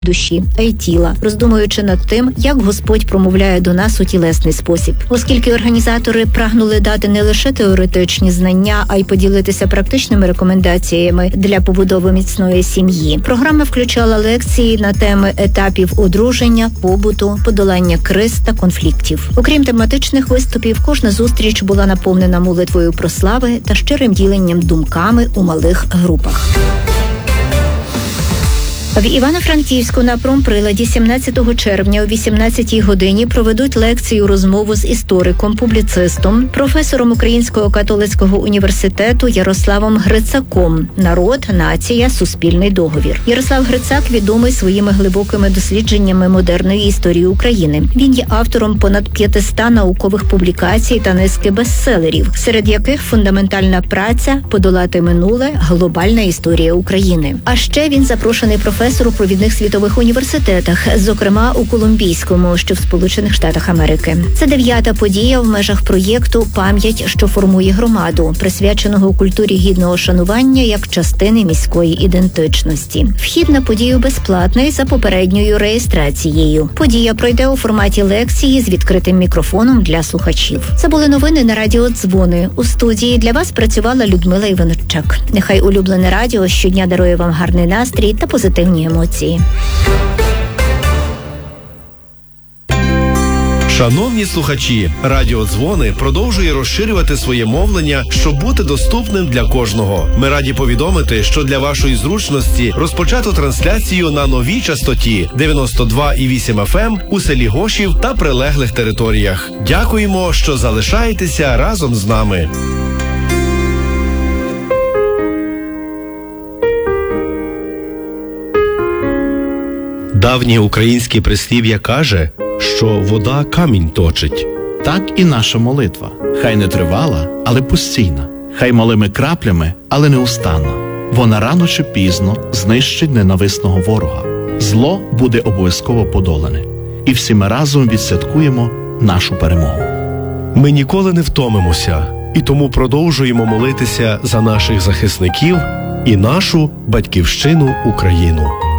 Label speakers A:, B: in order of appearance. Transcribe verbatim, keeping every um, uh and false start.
A: душі, а й тіла, роздумуючи над тим, як Господь промовляє до нас у тілесний спосіб. Оскільки організатори прагнули дати не лише теоретичні знання, а й поділитися практичними рекомендаціями для побудови міцної сім'ї. Програма включала лекції на теми етапів одруження, побуту, подолання криз та конфліктів. Окрім тематичних виступів, кожна зустріч була наповнена молитвою про слави та щирим діленням думками у малих групах. В Івано-Франківську на промприладі сімнадцятого червня о вісімнадцятій годині проведуть лекцію-розмову з істориком, публіцистом, професором Українського католицького університету Ярославом Грицаком «Народ, нація, суспільний договір». Ярослав Грицак відомий своїми глибокими дослідженнями модерної історії України. Він є автором понад п'ятиста наукових публікацій та низки бестселерів, серед яких фундаментальна праця «Подолати минуле. Глобальна історія України». А ще він запрошений професор професор у провідних світових університетах, зокрема у Колумбійському, що в Сполучених Штатах Америки. Це дев'ята подія в межах проєкту «Пам'ять, що формує громаду», присвяченого культурі гідного шанування як частини міської ідентичності. Вхід на подію безплатний за попередньою реєстрацією. Подія пройде у форматі лекції з відкритим мікрофоном для слухачів. Це були новини на радіо «Дзвони». У студії для вас працювала Людмила Іванчук. Нехай улюблене радіо щодня дарує вам гарний настрій та позитивні емоції.
B: Шановні слухачі, Радіо Дзвони продовжує розширювати своє мовлення, щоб бути доступним для кожного. Ми раді повідомити, що для вашої зручності розпочато трансляцію на новій частоті дев'яносто два і вісім еф ем у селі Гошів та прилеглих територіях. Дякуємо, що залишаєтеся разом з нами. Давнє українське прислів'я каже, що вода камінь точить.
C: Так і наша молитва. Хай не тривала, але постійна. Хай малими краплями, але неустанна. Вона рано чи пізно знищить ненависного ворога. Зло буде обов'язково подолане. І всі ми разом відсвяткуємо нашу перемогу.
B: Ми ніколи не втомимося, і тому продовжуємо молитися за наших захисників і нашу батьківщину Україну.